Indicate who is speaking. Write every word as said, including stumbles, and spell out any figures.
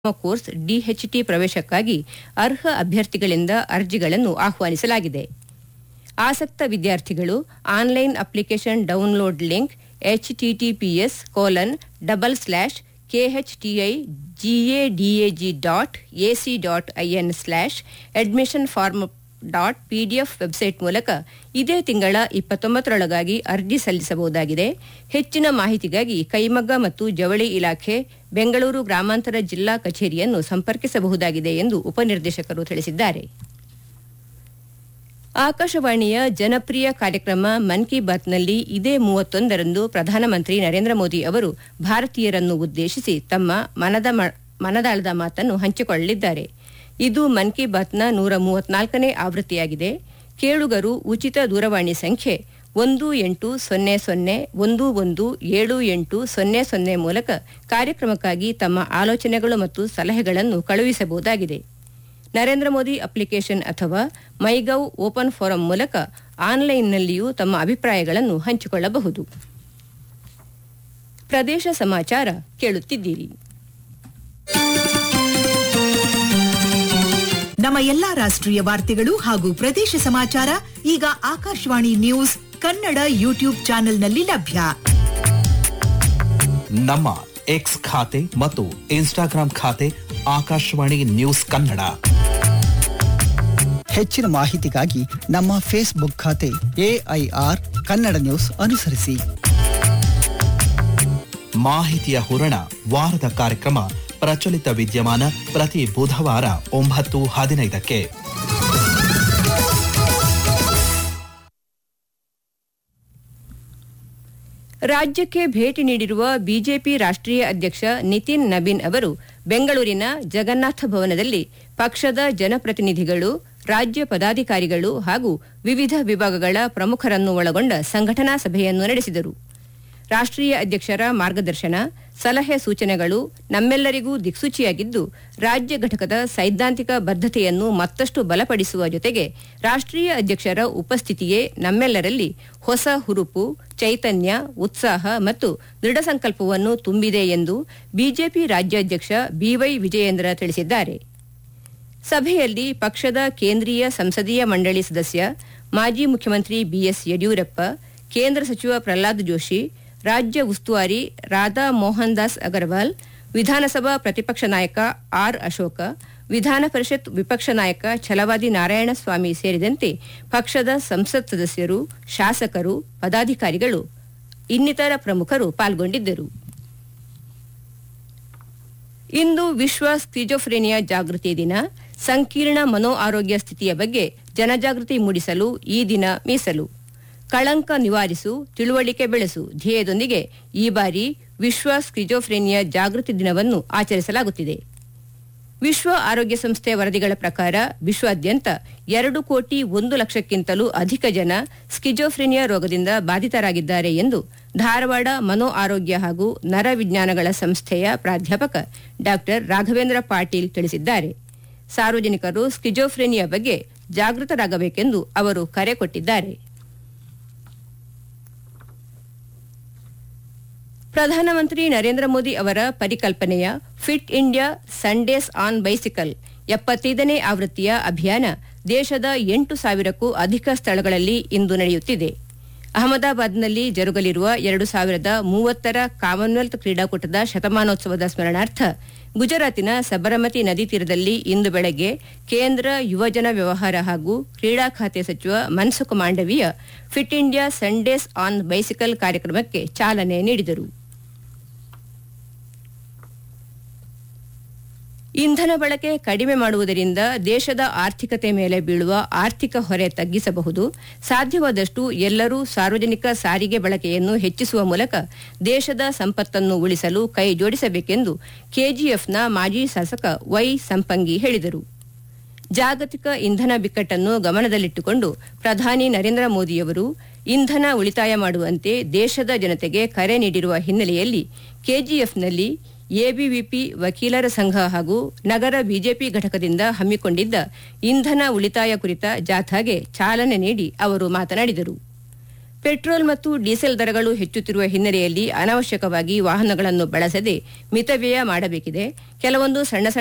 Speaker 1: Course ಡಿಎಚ್ಟಿ ಪ್ರವೇಶಕ್ಕಾಗಿ ಅರ್ಹ ಅಭ್ಯರ್ಥಿಗಳಿಂದ ಅರ್ಜಿಗಳನ್ನು ಆಹ್ವಾನಿಸಲಾಗಿದೆ. ಆಸಕ್ತ ವಿದ್ಯಾರ್ಥಿಗಳು online application download link HTTPS colon double slash KHTI ಜಿಎಡಿಎಜಿ dot AC dot IN slash admission form dot PDF website ಮೂಲಕ ಇದೇ ತಿಂಗಳ ಇಪ್ಪತ್ತೊಂಬತ್ತರೊಳಗಾಗಿ ಅರ್ಜಿ ಸಲ್ಲಿಸಬಹುದಾಗಿದೆ. ಹೆಚ್ಚಿನ ಮಾಹಿತಿಗಾಗಿ ಕೈಮಗ್ಗ ಮತ್ತು ಜವಳಿ ಇಲಾಖೆ, ಬೆಂಗಳೂರು ಗ್ರಾಮಾಂತರ ಜಿಲ್ಲಾ ಕಚೇರಿಯನ್ನು ಸಂಪರ್ಕಿಸಬಹುದಾಗಿದೆ ಎಂದು ಉಪನಿರ್ದೇಶಕರು ತಿಳಿಸಿದ್ದಾರೆ. ಆಕಾಶವಾಣಿಯ ಜನಪ್ರಿಯ ಕಾರ್ಯಕ್ರಮ ಮನ್ ಕಿ ಬಾತ್ನಲ್ಲಿ ಇದೇ ಮೂವತ್ತೊಂದರಂದು ಪ್ರಧಾನಮಂತ್ರಿ ನರೇಂದ್ರ ಮೋದಿ ಅವರು ಭಾರತೀಯರನ್ನು ಉದ್ದೇಶಿಸಿ ತಮ್ಮ ಮನದ ಮನದಾಳದ ಮಾತನ್ನು ಹಂಚಿಕೊಳ್ಳಲಿದ್ದಾರೆ. ಇದು ಮನ್ ಕಿ ಬಾತ್ನ ನೂರ ಮೂವತ್ನಾಲ್ಕನೇ ಆವೃತ್ತಿಯಾಗಿದೆ. ಕೇಳುಗರು ಉಚಿತ ದೂರವಾಣಿ ಸಂಖ್ಯೆ ಒಂದು ಎಂಟು ಸೊನ್ನೆ ಸೊನ್ನೆ ಒಂದು ಒಂದು ಏಳು ಎಂಟು ಸೊನ್ನೆ ಸೊನ್ನೆ ಮೂಲಕ ಕಾರ್ಯಕ್ರಮಕ್ಕಾಗಿ ತಮ್ಮ ಆಲೋಚನೆಗಳು ಮತ್ತು ಸಲಹೆಗಳನ್ನು ಕಳುಹಿಸಬಹುದಾಗಿದೆ. ನರೇಂದ್ರ ಮೋದಿ ಅಪ್ಲಿಕೇಶನ್ ಅಥವಾ ಮೈಗೌ ಓಪನ್ ಫೋರಂ ಮೂಲಕ ಆನ್ಲೈನ್ನಲ್ಲಿಯೂ ತಮ್ಮ ಅಭಿಪ್ರಾಯಗಳನ್ನು ಹಂಚಿಕೊಳ್ಳಬಹುದು. ಪ್ರದೇಶ ಸಮಾಚಾರ ಕೇಳುತ್ತಿದ್ದೀರಿ.
Speaker 2: ನಮ್ಮ ಎಲ್ಲಾ ರಾಷ್ಟ್ರೀಯ ವಾರ್ತೆಗಳು ಹಾಗೂ ಪ್ರದೇಶ ಸಮಾಚಾರ ಈಗ ಆಕಾಶವಾಣಿ ನ್ಯೂಸ್ ಕನ್ನಡ ಯೂಟ್ಯೂಬ್ ಚಾನೆಲ್ನಲ್ಲಿ ಲಭ್ಯ.
Speaker 3: ನಮ್ಮ ಎಕ್ಸ್ ಖಾತೆ ಮತ್ತು ಇನ್ಸ್ಟಾಗ್ರಾಂ ಖಾತೆ ಆಕಾಶವಾಣಿ ನ್ಯೂಸ್ ಕನ್ನಡ.
Speaker 4: ಹೆಚ್ಚಿನ ಮಾಹಿತಿಗಾಗಿ ನಮ್ಮ ಫೇಸ್ಬುಕ್ ಖಾತೆ ಎಐಆರ್ ಕನ್ನಡ ನ್ಯೂಸ್ ಅನುಸರಿಸಿ.
Speaker 3: ಮಾಹಿತಿಯ ಹೂರಣ ವಾರದ ಕಾರ್ಯಕ್ರಮ ಪ್ರಚಲಿತ ವಿದ್ಯಮಾನ ಪ್ರತಿ ಬುಧವಾರ ಒಂಬತ್ತು ಹದಿನೈದಕ್ಕೆ.
Speaker 1: ರಾಜ್ಯಕ್ಕೆ ಭೇಟಿ ನೀಡಿರುವ ಬಿಜೆಪಿ ರಾಷ್ಟ್ರೀಯ ಅಧ್ಯಕ್ಷ ನಿತಿನ್ ನಬೀನ್ ಅವರು ಬೆಂಗಳೂರಿನ ಜಗನ್ನಾಥ ಭವನದಲ್ಲಿ ಪಕ್ಷದ ಜನಪ್ರತಿನಿಧಿಗಳು, ರಾಜ್ಯ ಪದಾಧಿಕಾರಿಗಳು ಹಾಗೂ ವಿವಿಧ ವಿಭಾಗಗಳ ಪ್ರಮುಖರನ್ನು ಒಳಗೊಂಡ ಸಂಘಟನಾ ಸಭೆಯನ್ನು ನಡೆಸಿದರು. ರಾಷ್ಟ್ರೀಯ ಅಧ್ಯಕ್ಷರ ಮಾರ್ಗದರ್ಶನ, ಸಲಹೆ ಸೂಚನೆಗಳು ನಮ್ಮೆಲ್ಲರಿಗೂ ದಿಕ್ಸೂಚಿಯಾಗಿದ್ದು, ರಾಜ್ಯ ಘಟಕದ ಸೈದ್ಧಾಂತಿಕ ಬದ್ಧತೆಯನ್ನು ಮತ್ತಷ್ಟು ಬಲಪಡಿಸುವ ಜೊತೆಗೆ ರಾಷ್ಟ್ರೀಯ ಅಧ್ಯಕ್ಷರ ಉಪಸ್ಥಿತಿಯೇ ನಮ್ಮೆಲ್ಲರಲ್ಲಿ ಹೊಸ ಹುರುಪು, ಚೈತನ್ಯ, ಉತ್ಸಾಹ ಮತ್ತು ದೃಢ ಸಂಕಲ್ಪವನ್ನು ತುಂಬಿದೆ ಎಂದು ಬಿಜೆಪಿ ರಾಜ್ಯಾಧ್ಯಕ್ಷ ಬಿವೈ ವಿಜಯೇಂದ್ರ ತಿಳಿಸಿದ್ದಾರೆ. ಸಭೆಯಲ್ಲಿ ಪಕ್ಷದ ಕೇಂದ್ರೀಯ ಸಂಸದೀಯ ಮಂಡಳಿ ಸದಸ್ಯ, ಮಾಜಿ ಮುಖ್ಯಮಂತ್ರಿ ಬಿಎಸ್ ಯಡಿಯೂರಪ್ಪ, ಕೇಂದ್ರ ಸಚಿವ ಪ್ರಹ್ಲಾದ್ ಜೋಶಿ, ರಾಜ್ಯ ಉಸ್ತುವಾರಿ ರಾಧಾ ಮೋಹನ್ ದಾಸ್ ಅಗರ್ವಾಲ್, ವಿಧಾನಸಭಾ ಪ್ರತಿಪಕ್ಷ ನಾಯಕ ಆರ್ ಅಶೋಕ, ವಿಧಾನ ಪರಿಷತ್ ವಿಪಕ್ಷ ನಾಯಕ ಛಲವಾದಿ ನಾರಾಯಣಸ್ವಾಮಿ ಸೇರಿದಂತೆ ಪಕ್ಷದ ಸಂಸತ್ ಸದಸ್ಯರು, ಶಾಸಕರು, ಪದಾಧಿಕಾರಿಗಳು, ಇನ್ನಿತರ ಪ್ರಮುಖರು ಪಾಲ್ಗೊಂಡಿದ್ದರು. ಇಂದು ವಿಶ್ವ ಸ್ಕಿಜೋಫ್ರೇನಿಯಾ ಜಾಗೃತಿ ದಿನ. ಸಂಕೀರ್ಣ ಮನೋ ಆರೋಗ್ಯ ಸ್ಥಿತಿಯ ಬಗ್ಗೆ ಜನಜಾಗೃತಿ ಮೂಡಿಸಲು ಈ ದಿನ ಮೀಸಲು. ಕಳಂಕ ನಿವಾರಿಸು, ತಿಳುವಳಿಕೆ ಬೆಳೆಸು ಧ್ಯೇಯದೊಂದಿಗೆ ಈ ಬಾರಿ ವಿಶ್ವ ಸ್ಕಿಜೋಫ್ರೇನಿಯಾ ಜಾಗೃತಿ ದಿನವನ್ನು ಆಚರಿಸಲಾಗುತ್ತಿದೆ. ವಿಶ್ವ ಆರೋಗ್ಯ ಸಂಸ್ಥೆ ವರದಿಗಳ ಪ್ರಕಾರ ವಿಶ್ವಾದ್ಯಂತ ಎರಡು ಕೋಟಿ ಒಂದು ಲಕ್ಷಕ್ಕಿಂತಲೂ ಅಧಿಕ ಜನ ಸ್ಕಿಜೋಫ್ರೇನಿಯಾ ರೋಗದಿಂದ ಬಾಧಿತರಾಗಿದ್ದಾರೆ ಎಂದು ಧಾರವಾಡ ಮನೋ ಆರೋಗ್ಯ ಹಾಗೂ ನರವಿಜ್ಞಾನಗಳ ಸಂಸ್ಥೆಯ ಪ್ರಾಧ್ಯಾಪಕ ಡಾ ರಾಘವೇಂದ್ರ ಪಾಟೀಲ್ ತಿಳಿಸಿದ್ದಾರೆ. ಸಾರ್ವಜನಿಕರು ಸ್ಕಿಜೋಫ್ರೇನಿಯಾ ಬಗ್ಗೆ ಜಾಗೃತರಾಗಬೇಕೆಂದು ಅವರು ಕರೆ ಕೊಟ್ಟಿದ್ದಾರೆ. ಪ್ರಧಾನಮಂತ್ರಿ ನರೇಂದ್ರ ಮೋದಿ ಅವರ ಪರಿಕಲ್ಪನೆಯ fit India Sundays on bicycle ಎಪ್ಪತ್ತೈದನೇ ಆವೃತ್ತಿಯ ಅಭಿಯಾನ ದೇಶದ ಎಂಟು ಸಾವಿರಕ್ಕೂ ಅಧಿಕ ಸ್ಥಳಗಳಲ್ಲಿ ಇಂದು ನಡೆಯುತ್ತಿದೆ. ಅಹಮದಾಬಾದ್ನಲ್ಲಿ ಜರುಗಲಿರುವ ಎರಡು ಸಾವಿರದ ಮೂವತ್ತರ ಕಾಮನ್ವೆಲ್ತ್ ಕ್ರೀಡಾಕೂಟದ ಶತಮಾನೋತ್ಸವದ ಸ್ಮರಣಾರ್ಥ ಗುಜರಾತಿನ ಸಬರಮತಿ ನದಿ ತೀರದಲ್ಲಿ ಇಂದು ಬೆಳಗ್ಗೆ ಕೇಂದ್ರ ಯುವಜನ ವ್ಯವಹಾರ ಹಾಗೂ ಕ್ರೀಡಾ ಖಾತೆ ಸಚಿವ Mansukh Mandaviya fit India Sundays on bicycle ಕಾರ್ಯಕ್ರಮಕ್ಕೆ ಚಾಲನೆ ನೀಡಿದರು. ಇಂಧನ ಬಳಕೆ ಕಡಿಮೆ ಮಾಡುವುದರಿಂದ ದೇಶದ ಆರ್ಥಿಕತೆ ಮೇಲೆ ಬೀಳುವ ಆರ್ಥಿಕ ಹೊರೆ ತಗ್ಗಿಸಬಹುದು. ಸಾಧ್ಯವಾದಷ್ಟು ಎಲ್ಲರೂ ಸಾರ್ವಜನಿಕ ಸಾರಿಗೆ ಬಳಕೆಯನ್ನು ಹೆಚ್ಚಿಸುವ ಮೂಲಕ ದೇಶದ ಸಂಪತ್ತನ್ನು ಉಳಿಸಲು ಕೈ ಜೋಡಿಸಬೇಕೆಂದು ಕೆಜಿಎಫ್ನ ಮಾಜಿ ಶಾಸಕ ವೈ ಸಂಪಂಗಿ ಹೇಳಿದರು. ಜಾಗತಿಕ ಇಂಧನ ಬಿಕ್ಕಟ್ಟನ್ನು ಗಮನದಲ್ಲಿಟ್ಟುಕೊಂಡು ಪ್ರಧಾನಿ ನರೇಂದ್ರ ಮೋದಿಯವರು ಇಂಧನ ಉಳಿತಾಯ ಮಾಡುವಂತೆ ದೇಶದ ಜನತೆಗೆ ಕರೆ ನೀಡಿರುವ ಹಿನ್ನೆಲೆಯಲ್ಲಿ ಕೆಜಿಎಫ್ನಲ್ಲಿ ಎಬಿವಿಪಿ ವಕೀಲರ ಸಂಘ ಹಾಗೂ ನಗರ ಬಿಜೆಪಿ ಘಟಕದಿಂದ ಹಮ್ಮಿಕೊಂಡಿದ್ದ ಇಂಧನ ಉಳಿತಾಯ ಕುರಿತ ಜಾಥಾಗೆ ಚಾಲನೆ ನೀಡಿ ಅವರು ಮಾತನಾಡಿದರು. ಪೆಟ್ರೋಲ್ ಮತ್ತು ಡೀಸೆಲ್ ದರಗಳು ಹೆಚ್ಚುತ್ತಿರುವ ಹಿನ್ನೆಲೆಯಲ್ಲಿ ಅನಾವಶ್ಯಕವಾಗಿ ವಾಹನಗಳನ್ನು ಬಳಸದೆ ಮಿತವ್ಯಯ ಮಾಡಬೇಕಿದೆ. ಕೆಲವೊಂದು ಸಣ್ಣ